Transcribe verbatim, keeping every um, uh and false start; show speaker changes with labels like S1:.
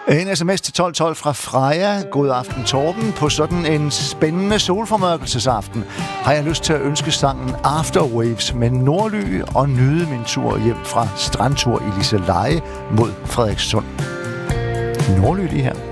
S1: En sms til tolv tolv fra Freja. God aften, Torben. På sådan en spændende solformørkelsesaften har jeg lyst til at ønske sangen Afterwaves med Nordly og nyde min tur hjem fra strandtur i Liseleje mod Frederikssund. Nordly lige her.